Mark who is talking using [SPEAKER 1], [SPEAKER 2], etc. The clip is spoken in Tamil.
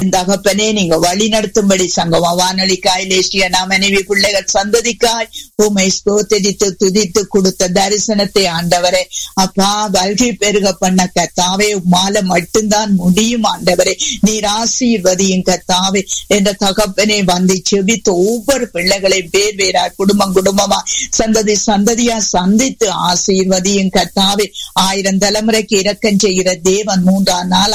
[SPEAKER 1] தகப்பனே நீங்க வழி நடத்தும்படி சங்கம வானொலிக்காய் லேசியா மனைவி பிள்ளைகள் சந்ததிக்காய் உம்மை ஸ்தோத்திரித்து துதித்து கொடுத்த தரிசனத்தை ஆண்டவரே அப்பா வல்கி பெருக பண்ண கர்த்தாவே உம்மால மட்டும்தான் முடியும் ஆண்டவரே. நீர் ஆசீர்வதியும் கர்த்தாவே. என்ற தகப்பனே வந்து செபித்து ஒவ்வொரு பிள்ளைகளை பேர் பேரா குடும்பம் குடும்பமா சந்ததி சந்ததியா சந்தித்து ஆசீர்வதியும் கர்த்தாவே. 1000 தலைமுறைக்கு இரக்கம் செய்கிற தேவன் 3ஆம் நாள்